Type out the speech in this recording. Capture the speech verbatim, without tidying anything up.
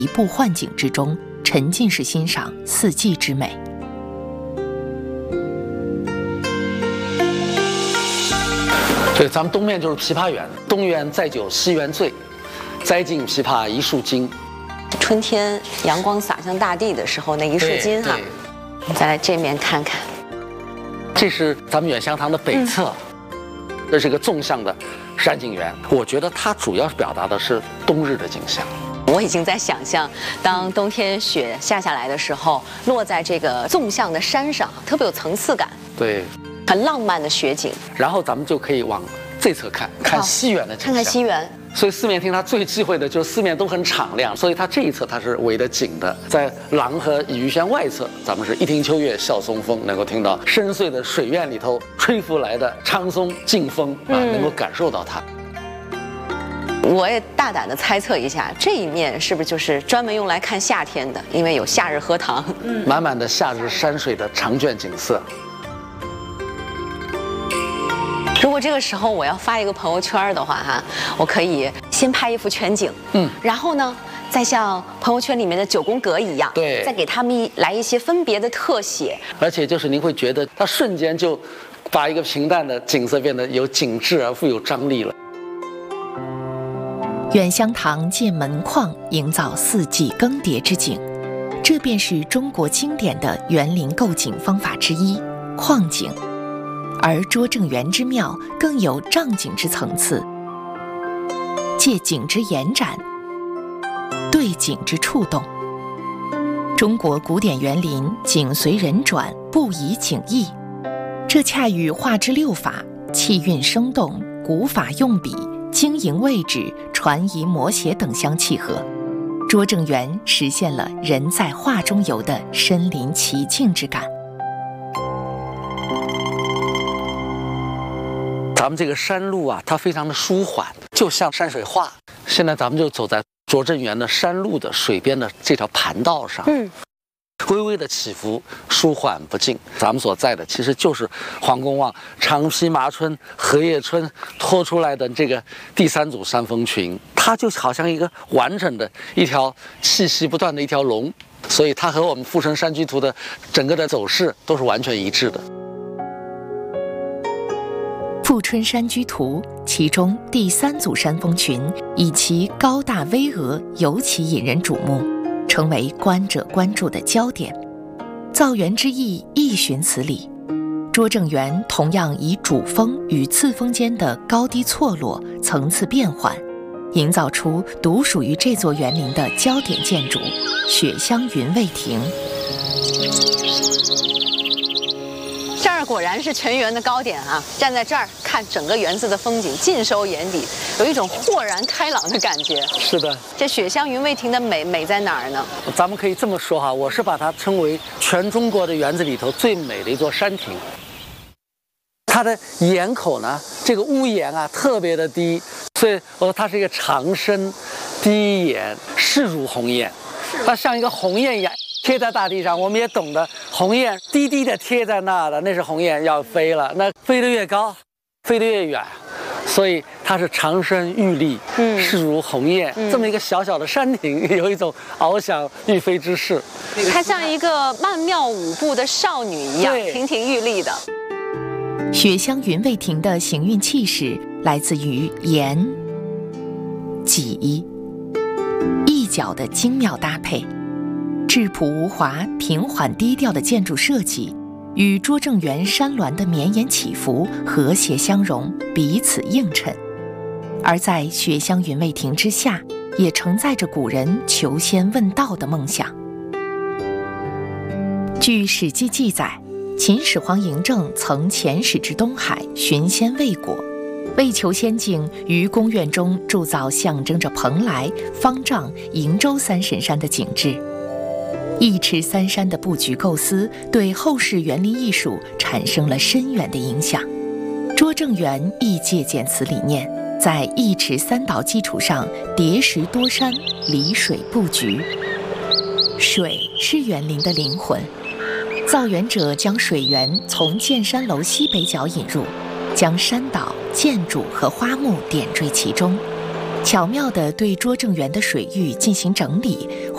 一步幻景之中，沉浸式欣赏四季之美。 对，咱们东面就是枇杷园，东园载酒西园醉，栽尽枇杷一树金。 春天阳光洒向大地的时候，那一树金哈。我们再来这面看看， 这是咱们远香堂的北侧，嗯、这是个纵向的山景园。我觉得它主要是表达的是冬日的景象。 我已经在想象，当冬天雪下下来的时候，落在这个纵向的山上，特别有层次感。 对。 很浪漫的雪景， 然后咱们就可以往这侧看，看西园的景象， 看看西园。 所以四面厅它最忌讳的就是四面都很敞亮，所以它这一侧它是围的紧的。在廊和乙鱼轩外侧，咱们是一庭秋月笑松风，能够听到深邃的水院里头吹拂来的苍松劲风啊，嗯、能够感受到它。 我也大胆的猜测一下，这一面是不是就是专门用来看夏天的？因为有夏日荷塘， 嗯，满满的夏日山水的长卷景色。 如果这个时候我要发一个朋友圈的话，哈，我可以先拍一幅全景，嗯，然后呢，再像朋友圈里面的九宫格一样， 对， 再给他们一来一些分别的特写， 而且就是您会觉得它瞬间就把一个平淡的景色变得有景致而富有张力了。 远香堂借门框营造四季更迭之景，这便是中国经典的园林构景方法之一——框景。而拙政园之妙更有障景之层次，借景之延展，对景之触动。中国古典园林景随人转，不以景异，这恰与画之六法、气韵生动、古法用笔、经营位置、传仪摹写等相契合。拙政园实现了人在画中游的身临其境之感。 咱们这个山路啊，它非常的舒缓，就像山水画。现在咱们就走在拙政园的山路的水边的这条盘道上，嗯，微微的起伏，舒缓不尽。咱们所在的其实就是黄公望长披麻春、荷叶春拖出来的这个第三组山峰群，它就好像一个完整的一条气息不断的一条龙，所以它和我们富春山居图的整个的走势都是完全一致的。 富春山居图，其中第三组山峰群以其高大巍峨尤其引人瞩目，成为观者关注的焦点。造园之意亦循此理。拙政园同样以主峰与次峰间的高低错落、层次变换，营造出独属于这座园林的焦点建筑——雪香云卫亭。 这儿果然是全园的高点啊！站在这儿看整个园子的风景，尽收眼底，有一种豁然开朗的感觉。 是的， 这雪香云卫亭的美美在哪儿呢？ 咱们可以这么说哈，我是把它称为全中国的园子里头最美的一座山亭。它的檐口呢，这个屋檐啊特别的低，所以我说它是一个长身低檐，势如鸿雁，它像一个鸿雁一样。贴在大地上，我们也懂得，鸿雁低低的贴在那的，那是鸿雁要飞了，那飞得越高，飞得越远，所以它是长身玉立，嗯，势如鸿雁，嗯、这么一个小小的山亭，有一种翱翔欲飞之势。 它像一个曼妙舞步的少女一样，亭亭玉立的。 雪香云卫亭的行运气势来自于檐、脊、一角的精妙搭配。质朴无华、平缓低调的建筑设计，与拙政园山峦的绵延起伏和谐相融，彼此映衬。而在雪香云卫亭之下，也承载着古人求仙问道的梦想。据《史记》记载，秦始皇嬴政曾遣使至东海寻仙未果，为求仙境，于宫苑中铸造象征着蓬莱、方丈、瀛洲三神山的景致。一池三山的布局构思对后世园林艺术产生了深远的影响。拙政园亦借鉴此理念，在一池三岛基础上叠石多山，离水布局。水是园林的灵魂，造园者将水源从剑山楼西北角引入，将山岛、建筑和花木点缀其中，巧妙地对拙政园的水域进行整理，